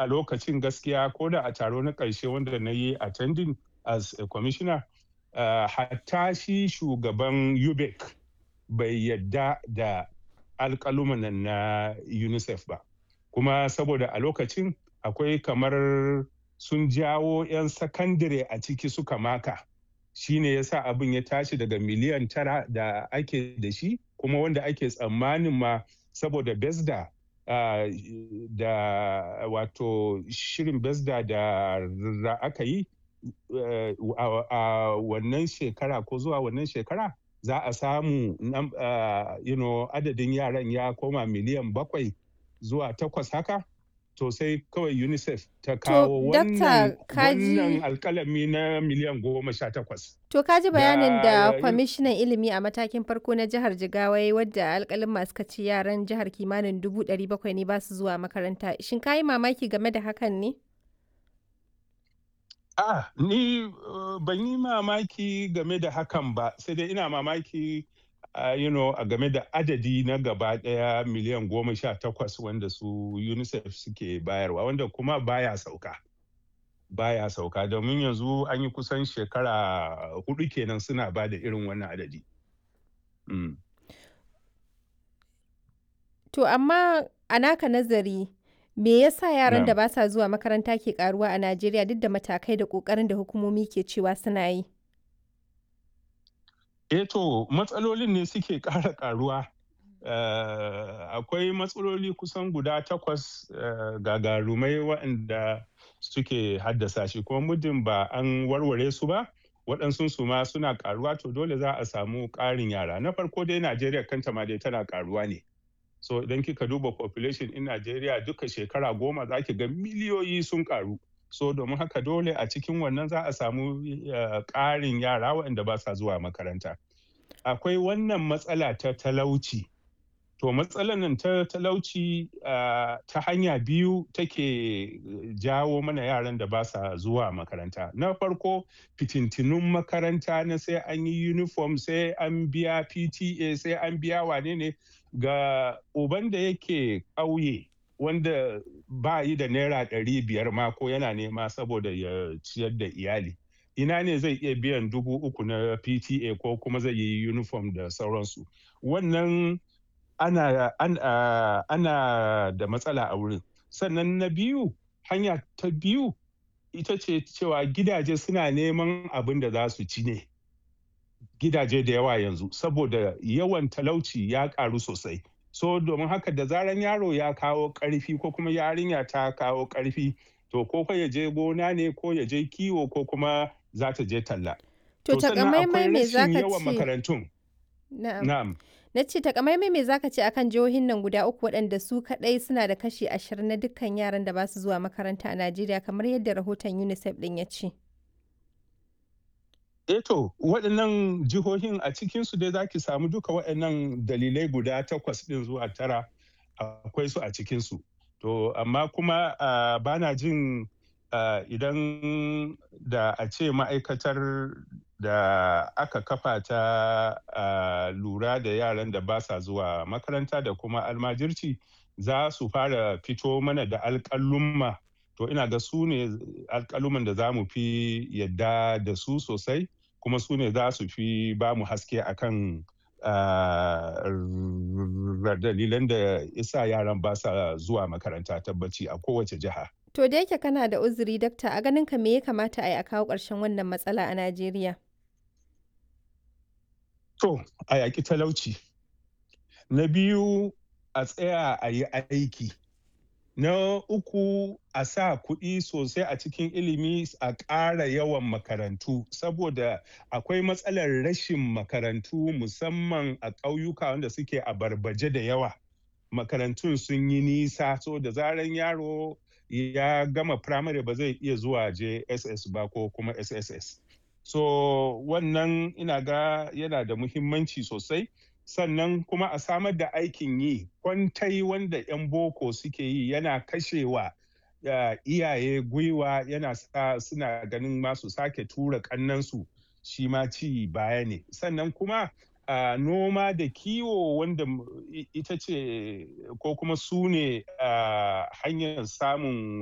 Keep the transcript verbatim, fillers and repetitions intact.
a lokacin gaskiya ko da a taro na ƙarshe wanda na yi attending as a commissioner, uh, hatta shi shugaban U B E C bai yadda da alƙaluman na UNICEF ba. Kuma saboda a lokacin akwai kamar sun jawo 'yan sakandare a ciki suka maka. Shi ne ya sa abin ya tashi daga miliyan tara da ake da shi, kuma wanda ake tsammanin ma saboda BESDA uh, da wato shirin BESDA da aka yi uh, a wannan shekara ko zuwa wannan shekara za a samu uh, you know, adadin yaran ya koma miliyan bakwai zuwa takwas haka. To sai kawai UNICEF ta kawo wannan wannan alkalami na miliyan goma sha takwas. To kaji bayanin da kwamishinan ilimi a matakin farko na jihar Jigawa wadda alkalin masu kaci yaran jihar kimanin dubu ɗari bakwai ne ba su zuwa makaranta. Shin ka yi mamaki game da hakan ne? Ah, ni uh, ban yi mamaki game da hakan ba, sai dai ina mamaki Uh, you know, a game da adadi na gaba daya miliyan goma sha takwas wanda su UNICEF suke bayarwa, wanda kuma baya sauka. Baya sauka domin yanzu an yi kusan shekara hudu kenan suna ba da irin wannan adadi. Mm. To amma a naka nazari, me yasa yaran da ba sa zuwa makaranta ke karuwa a Najeriya duk da matakai da kokarin da hukumomi ke cewa suna yi? Eh to matsalolin ne suke ƙara ƙaruwa. Uh, akwai matsaloli kusan guda takwas uh, gagarumai waɗanda suke haddasa shi, kuma muddin ba an warware su ba, waɗansu su ma suna ƙaruwa, to dole za a samu ƙarin yara. Na farko dai Najeriya kanta ma dai tana ƙaruwa ne. So idan kika duba population in Najeriya duka shekara goma za ki ga miliyoyi sun ƙaru. So domin haka dole a cikin wannan za a samu ƙarin uh, yara waɗanda ba sa zuwa makaranta. Akwai wannan matsala ta talauci. To matsalar nan ta talauci uh, ta hanya biyu take jawo mana yaran da ba sa zuwa makaranta. Na farko fitintinun makaranta na sai an yi uniform, sai an biya P T A, sai an biya wane ne ga uban da yake ƙauye wanda ba yi da naira ɗari biyar ma ko yana nema saboda ya ciyar da iyali. Ina ne zai iya biyan dubu uku na P T A ko kuma zai yi uniform da sauransu. Wannan ana, ana, ana da matsala a wurin. Sannan na biyu, hanya ta biyu ita ce cewa gidaje suna neman abin da za su ci ne. Gidaje da yawa yanzu saboda yawan talauci ya karu sosai. So domin haka da zaran yaro ya kawo ƙarfi ko kuma yarinya ta kawo ƙarfi, to ko ya je gona ne ko ya je kiwo ko kuma za ta je talla. To takamaimai me za ka yawan makarantun. Na'am. Na ce takamaimai me za ka ce akan jihohin nan guda uku waɗanda su kaɗai suna da kashi ashirin na dukkan yaran da ba su zuwa makaranta a Najeriya kamar yadda rahoton UNICEF ɗin ya ce. Eto waɗannan jihohin a cikinsu dai za ki samu duka waɗannan dalilai guda takwas ɗin zuwa tara akwai su a cikinsu. To amma kuma uh, ba na jin uh, idan da a ce ma'aikatar da aka kafa ta uh, lura da yaran da ba sa zuwa makaranta da kuma almajirci za su fara fito mana da alƙalumma. To ina ga su ne alƙaluman da za mu fi yadda da su sosai, kuma su ne za su fi ba mu haske akan uh, dalilan da isa yaran ba sa zuwa makaranta tabbaci a kowace jiha. To da yake kana da uzuri dakta, a ganin ka me ya kamata a yi a kawo ƙarshen wannan matsala a Najeriya? To, a yaƙi talauci. Na biyu, a tsaya a yi aiki. Na uku, a sa kuɗi sosai a cikin ilimi, a ƙara yawan makarantu, saboda akwai matsalar rashin makarantu musamman a ƙauyuka wanda suke a barbaje da yawa. Makarantun sun yi nisa, so da zaran yaro ya gama firamare ba zai iya zuwa J S S ba ko kuma S S S. So wannan ina ga yana da muhimmanci sosai. Sannan kuma a samar da aikin yi, kwantai wanda 'yan boko suke yi yana kashewa uh, iyaye gwiwa, yana sa suna ganin masu sake tura kannansu, shi ma ci baya ne. Sannan kuma uh, noma da kiwo wanda ita ce ko kuma su ne uh, hanyar samun